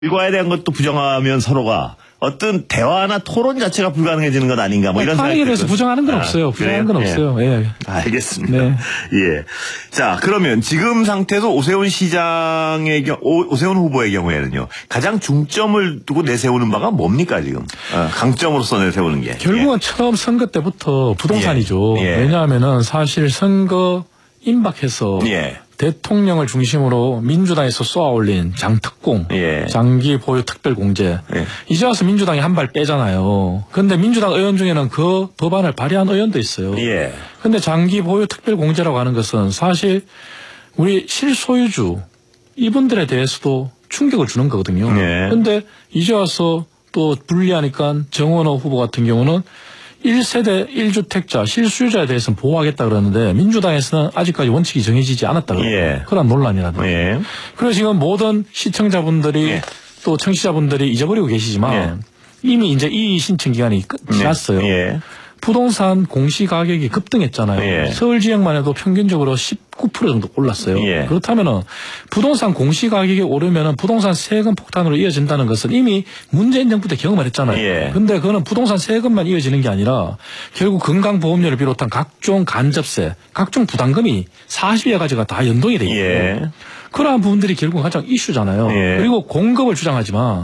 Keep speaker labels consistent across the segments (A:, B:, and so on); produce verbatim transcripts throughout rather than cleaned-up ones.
A: 결과에 대한 것도 부정하면 서로가 어떤 대화나 토론 자체가 불가능해지는 것 아닌가 뭐 이런 생각이
B: 판에 대해서 부정하는 건
A: 아,
B: 없어요. 부정하는
A: 그래요?
B: 건 없어요. 예.
A: 알겠습니다.
B: 네.
A: 예. 자, 그러면 지금 상태에서 오세훈 시장의 경, 오, 오세훈 후보의 경우에는요. 가장 중점을 두고 내세우는 바가 뭡니까, 지금? 어, 강점으로서 내세우는 게.
B: 결국은
A: 예.
B: 처음 선거 때부터 부동산이죠.
A: 예. 예.
B: 왜냐하면은 사실 선거 임박해서
A: 예.
B: 대통령을 중심으로 민주당에서 쏘아올린 장특공,
A: 예.
B: 장기 보유 특별공제.
A: 예.
B: 이제 와서 민주당이 한 발 빼잖아요. 그런데 민주당 의원 중에는 그 법안을 발의한 의원도 있어요.
A: 예.
B: 그런데 장기 보유 특별공제라고 하는 것은 사실 우리 실소유주 이분들에 대해서도 충격을 주는 거거든요. 그런데
A: 예.
B: 이제 와서 또 분리하니까 정원호 후보 같은 경우는 일 세대 일 주택자 실수요자에 대해서는 보호하겠다 그러는데 민주당에서는 아직까지 원칙이 정해지지 않았다 그래요.
A: 예.
B: 그런 논란이라든가.
A: 예.
B: 그래서 지금 모든 시청자분들이
A: 예.
B: 또 청취자분들이 잊어버리고 계시지만
A: 예.
B: 이미 이제 이 신청 기간이 끝 지났어요.
A: 예.
B: 부동산 공시가격이 급등했잖아요.
A: 예.
B: 서울 지역만 해도 평균적으로 십구 퍼센트 정도 올랐어요.
A: 예.
B: 그렇다면은 부동산 공시가격이 오르면은 부동산 세금 폭탄으로 이어진다는 것은 이미 문재인 정부 때 경험을 했잖아요.
A: 예.
B: 근데 그거는 부동산 세금만 이어지는 게 아니라 결국 건강보험료를 비롯한 각종 간접세, 각종 부담금이 사십여 가지가 다 연동이 돼 있어요.
A: 예.
B: 그러한 부분들이 결국 가장 이슈잖아요.
A: 예.
B: 그리고 공급을 주장하지만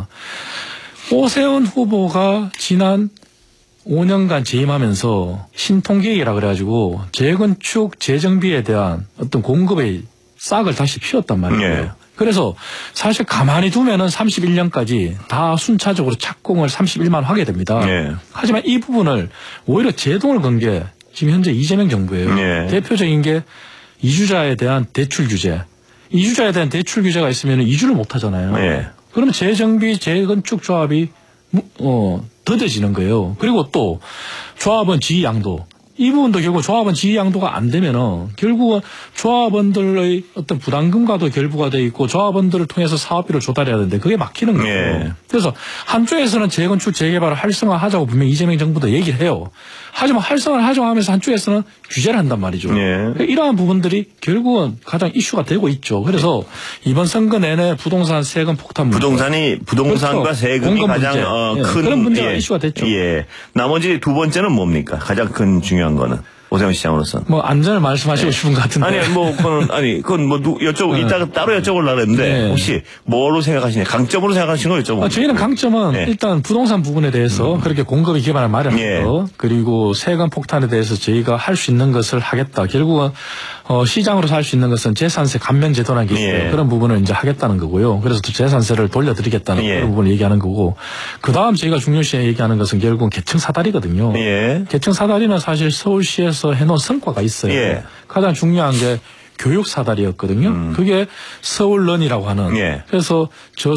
B: 오세훈 후보가 지난 오 년간 재임하면서 신통계획이라 그래가지고 재건축 재정비에 대한 어떤 공급의 싹을 다시 피웠단 말이에요.
A: 예.
B: 그래서 사실 가만히 두면은 삼십일 년까지 다 순차적으로 착공을 삼십일만 하게 됩니다.
A: 예.
B: 하지만 이 부분을 오히려 제동을 건 게 지금 현재 이재명 정부예요.
A: 예.
B: 대표적인 게 이주자에 대한 대출 규제. 이주자에 대한 대출 규제가 있으면 이주를 못 하잖아요.
A: 예.
B: 그러면 재정비, 재건축 조합이 어, 더뎌지는 거예요. 그리고 또 조합원 지위 양도. 이 부분도 결국 조합원 지위 양도가 안 되면은 결국은 조합원들의 어떤 부담금과도 결부가 돼 있고 조합원들을 통해서 사업비를 조달해야 되는데 그게 막히는 거예요.
A: 예.
B: 그래서 한쪽에서는 재건축 재개발을 활성화하자고 분명히 이재명 정부도 얘기를 해요. 하지만 활성화를 하자고 하면서 한쪽에서는 규제를 한단 말이죠.
A: 예.
B: 이러한 부분들이 결국은 가장 이슈가 되고 있죠. 그래서 이번 선거 내내 부동산 세금 폭탄 문제.
A: 부동산이 부동산과
B: 그렇죠.
A: 세금이
B: 공급
A: 가장
B: 문제.
A: 어,
B: 예,
A: 큰
B: 그런 문제가
A: 예.
B: 이슈가 됐죠.
A: 예. 나머지 두 번째는 뭡니까? 가장 큰 중요한 거는 오세훈 시장으로서는.
B: 뭐 안전을 말씀하시고
A: 네.
B: 싶은 것 같은데.
A: 아니 뭐 그건 아니 그건 뭐 누, 여쭤
B: 네.
A: 이따가 따로 여쭤보려고 했는데
B: 네.
A: 혹시 뭐로 생각하시냐? 강점으로 생각하시는 걸 여쭤보고.
B: 아, 저희는 강점은
A: 네.
B: 일단 부동산 부분에 대해서
A: 음.
B: 그렇게 공급의 기반을 마련하고
A: 예.
B: 그리고 세금 폭탄에 대해서 저희가 할 수 있는 것을 하겠다. 결국은 어, 시장으로서 할 수 있는 것은 재산세 감면 제도라는 게 있어요.
A: 예.
B: 그런 부분을 이제 하겠다는 거고요. 그래서 또 재산세를 돌려드리겠다는
A: 예.
B: 그런 부분을 얘기하는 거고 그 다음 저희가 중요시 얘기하는 것은 결국은 계층 사다리거든요.
A: 예.
B: 계층 사다리는 사실 서울시에서 해놓은 성과가 있어요.
A: 예.
B: 가장 중요한 게 교육 사다리였거든요.
A: 음.
B: 그게 서울런이라고 하는.
A: 예.
B: 그래서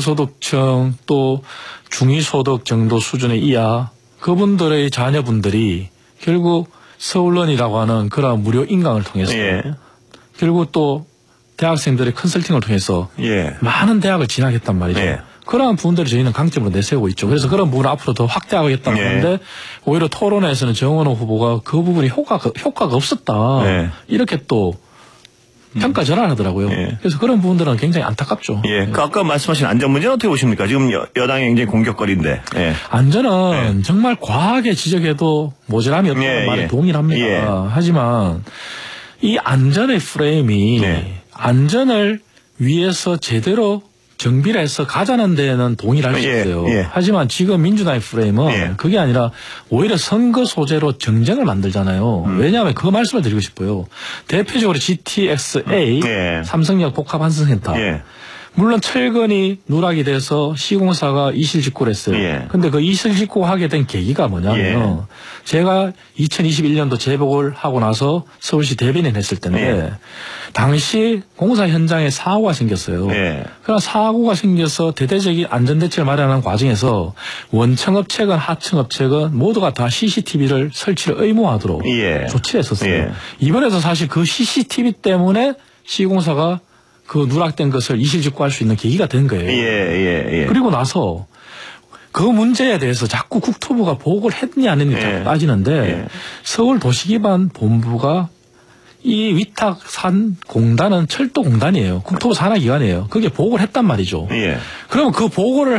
B: 저소득층 또 중위소득 정도 수준의 이하 그분들의 자녀분들이 결국 서울런이라고 하는 그런 무료 인강을 통해서
A: 예.
B: 결국 또 대학생들의 컨설팅을 통해서
A: 예.
B: 많은 대학을 진학했단 말이죠.
A: 예.
B: 그러한 부분들을 저희는 강점으로 내세우고 있죠. 그래서 그런 부분을 앞으로 더 확대하겠다고
A: 예.
B: 하는데 오히려 토론회에서는 정원호 후보가 그 부분이 효과가, 효과가 없었다.
A: 예.
B: 이렇게 또 평가 전환하더라고요.
A: 예.
B: 그래서 그런 부분들은 굉장히 안타깝죠.
A: 예. 그 아까 말씀하신 안전 문제는 어떻게 보십니까? 지금 여, 여당이 굉장히 공격거리인데. 예.
B: 안전은
A: 예.
B: 정말 과하게 지적해도 모자람이 없다는
A: 예,
B: 말에
A: 예.
B: 동의를 합니다.
A: 예.
B: 하지만 이 안전의 프레임이
A: 예.
B: 안전을 위해서 제대로 정비를 해서 가자는 데에는 동의를 할 수
A: 예,
B: 있어요.
A: 예.
B: 하지만 지금 민주당의 프레임은
A: 예.
B: 그게 아니라 오히려 선거 소재로 정쟁을 만들잖아요.
A: 음.
B: 왜냐하면 그 말씀을 드리고 싶어요. 대표적으로 지티엑스에이
A: 예.
B: 삼성역 복합환승센터.
A: 예.
B: 물론 철근이 누락이 돼서 시공사가 이실직고를 했어요.
A: 예.
B: 근데 그 이실직고 하게 된 계기가 뭐냐면
A: 예.
B: 제가 이천이십일 년도 재보궐 하고 나서 서울시 대변인 했을 때인데
A: 예.
B: 당시 공사 현장에 사고가 생겼어요.
A: 예.
B: 그런 사고가 생겨서 대대적인 안전대책을 마련하는 과정에서 원청업체건 하청업체건 모두가 다 씨씨티비를 설치를 의무화하도록
A: 예.
B: 조치를 했었어요.
A: 예.
B: 이번에도 사실 그 씨씨티비 때문에 시공사가 그 누락된 것을 이실직고할 수 있는 계기가 된 거예요.
A: 예, 예, 예.
B: 그리고 나서 그 문제에 대해서 자꾸 국토부가 보고를 했느냐 안 했느냐
A: 예.
B: 따지는데
A: 예.
B: 서울도시기반본부가 이 위탁산 공단은 철도공단이에요. 국토부 산하기관이에요. 그게 보고를 했단 말이죠.
A: 예.
B: 그러면 그 보고를